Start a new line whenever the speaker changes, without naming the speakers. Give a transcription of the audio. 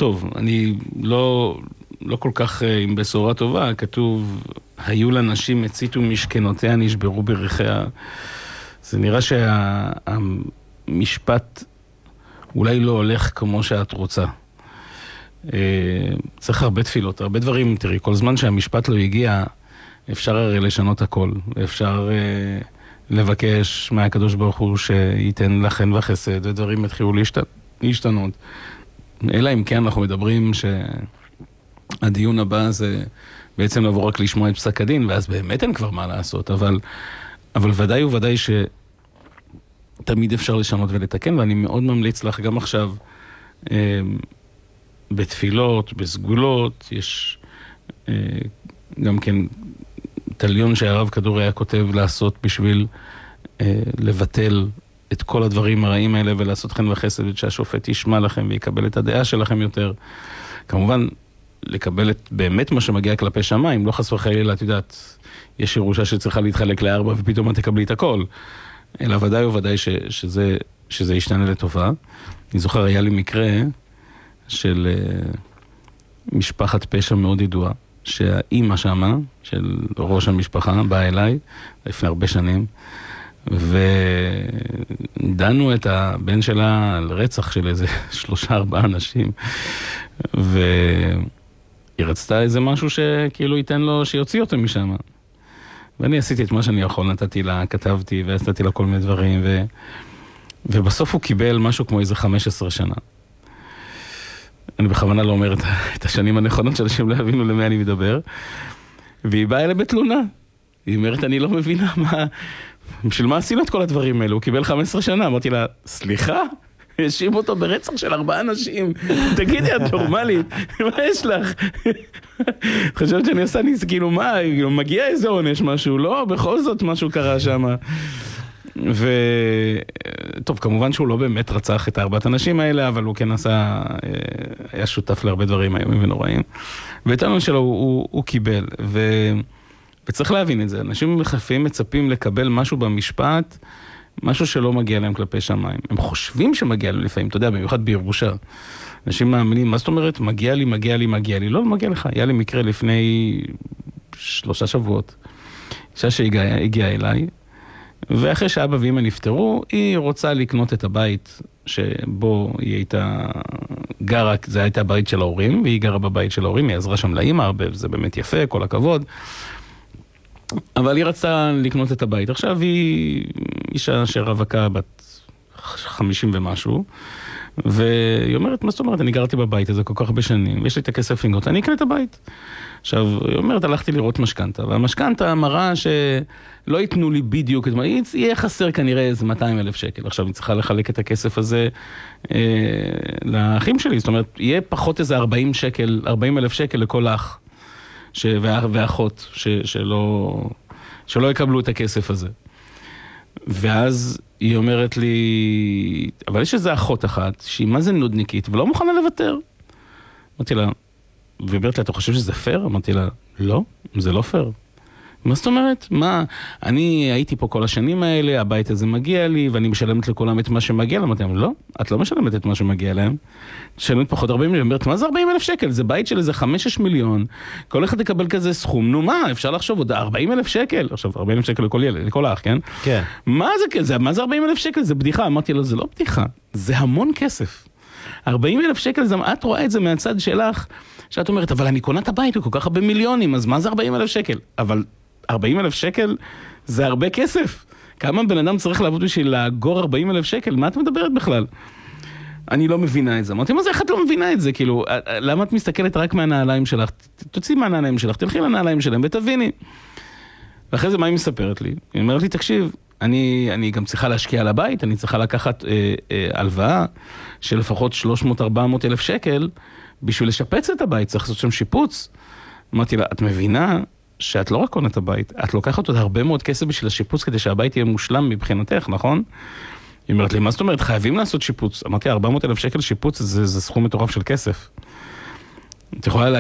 טוב, אני לא כל כך עם בשורה טובה, כתוב, היו לנשים הציתו משכנותיה, נשברו בריחיה. זה נראה שהמשפט אולי לא הולך כמו שאת רוצה. צריך הרבה תפילות, הרבה דברים, תראי, כל זמן שהמשפט לא הגיע, אפשר הרי לשנות הכל, ואפשר לבקש מהקדוש ברוך הוא שייתן לכן וחסד, ודברים יתחילו להשתנות. אלא אם כן אנחנו מדברים שהדיון הבא זה בעצם לבוא רק לשמוע את פסק הדין, ואז באמת אין כבר מה לעשות, אבל ודאי וודאי שתמיד אפשר לשנות ולתקן, ואני מאוד ממליץ לך גם עכשיו, בתפילות, בסגולות, יש גם כן תליון שהרב כדור היה כותב לעשות בשביל לבטל את כל הדברים הרעים האלה ולעשות חן וחסד, שהשופט ישמע לכם ויקבל את הדעה שלכם יותר. כמובן, לקבל את באמת מה שמגיע כלפי שמיים, לא חס וחלילה, את יודעת, יש ירושה שצריכה להתחלק לארבע ופתאום את תקבלי את הכל. אלא ודאי וודאי שזה ישתנה לטובה. אני זוכר, היה לי מקרה של משפחת פשע מאוד ידועה, שהאימא שמה, של ראש המשפחה, באה אליי לפני הרבה שנים, ודנו את הבן שלה על רצח של איזה 3-4 אנשים, והיא רצתה איזה משהו שכאילו ייתן לו, שיוציא אותו משם. ואני עשיתי את מה שאני יכול, נתתי לה, כתבתי ועשיתי לה כל מיני דברים, ובסוף הוא קיבל משהו כמו איזה 15 שנה. אני בכוונה לא אומר את השנים הנכונות שאנשים לא יבינו למי אני מדבר. והיא באה אליי בתלונה. היא אומרת, אני לא מבינה בשביל מה עשינו את כל הדברים האלו? הוא קיבל 15 שנה. אמרתי לה, סליחה? האשים אותו ברצח של 4 אנשים. תגידי, את נורמלית? מה יש לך? חשבת שאני עושה ניס, כאילו מה? מגיע איזה עונש משהו? לא, בכל זאת משהו קרה שם. טוב, כמובן שהוא לא באמת רצח את 4 האנשים האלה, אבל הוא כן היה שותף להרבה דברים איומים ונוראים. ואת העונש שלו הוא קיבל. וצריך להבין את זה. אנשים מחפים מצפים לקבל משהו במשפט, משהו שלא מגיע להם כלפי שמיים. הם חושבים שמגיע להם לפעמים, אתה יודע, במיוחד בירושה. אנשים מאמינים, מה זאת אומרת? מגיע לי, מגיע לי, מגיע לי. לא מגיע לך. היה לי מקרה לפני 3 שבועות. אישה שהגיעה אליי, ואחרי שאבא ואמא נפטרו, היא רוצה לקנות את הבית שבו היא הייתה גרה, זה הייתה הבית של ההורים, והיא גרה בבית של ההורים, היא עזרה שם לאמא, זה באמת יפה, כל הכבוד. אבל היא רצתה לקנות את הבית. עכשיו היא אישה שרווקה בת 50 ומשהו, והיא אומרת, מה זאת אומרת, אני גרתי בבית הזה כל כך הרבה שנים, ויש לי את הכסף לנגות, אני אקנה את הבית. עכשיו, היא אומרת, הלכתי לראות משכנתה, והמשכנתה אמרה שלא ייתנו לי בדיוק, יהיה חסר כנראה איזה 200,000 שקל. עכשיו, היא צריכה לחלק את הכסף הזה לאחים שלי, זאת אומרת, יהיה פחות איזה 40,000 שקל לכל אח ואחות שלא יקבלו את הכסף הזה. ואז היא אומרת לי, אבל יש איזה אחות אחת, שהיא מה זה נודניקית, ולא מוכנה לוותר. אמרתי לה, ואומרת לה, אתה חושב שזה פייר? אמרתי לה, לא, זה לא פייר. מה זאת אומרת? מה? אני הייתי פה כל השנים האלה, הבית הזה מגיע לי, ואני משלמת לכולם את מה שמגיע להם. אמרתי להם, לא, את לא משלמת את מה שמגיע להם. משלמת פחות 40 מיליון. אומרת, מה זה 40,000 שקל? זה בית של איזה 5-6 מיליון. כל אחד יקבל כזה סכום. נו מה? אפשר לחשוב עוד 40,000 שקל. עכשיו, 40,000 שקל לכל ילד, לכל אח, כן?
כן.
מה זה 40,000 שקל? זה בדיחה. אמרתי לו, זה לא בדיחה. זה המון כסף. 40,000 שקל, את רואה את זה מהצד שלך, שאת אומרת, אבל אני קונה את הבית, הוא כל כך הרבה מיליונים, אז מה זה 40,000 שקל? אבל 40,000 שקל זה הרבה כסף. כמה בן אדם צריך לעבוד בשביל לאגור 40,000 שקל? מה את מדברת בכלל? אני לא מבינה את זה. אמרתי, מה זה? איך את לא מבינה את זה? כאילו, למה את מסתכלת רק מהנעליים שלך? תוציא מהנעליים שלך, תלכי לנעליים שלהם ותביני. ואחרי זה מה היא מספרת לי? היא אומרת לי, תקשיב, אני גם צריכה להשקיע על הבית, אני צריכה לקחת הלוואה של לפחות 300-400 אלף שקל בשביל לשפץ את הבית, צריך לעשות שם שיפוץ. אמרתי לה, את מבינה שאת לא רק קונה את הבית, את לוקחת עוד הרבה מאוד כסף בשביל השיפוץ כדי שהבית יהיה מושלם מבחינתך, נכון? היא אומרת לי, מה זאת אומרת? חייבים לעשות שיפוץ. אמרתי, 400,000 שקל שיפוץ זה סכום מטורף של כסף. את יכולה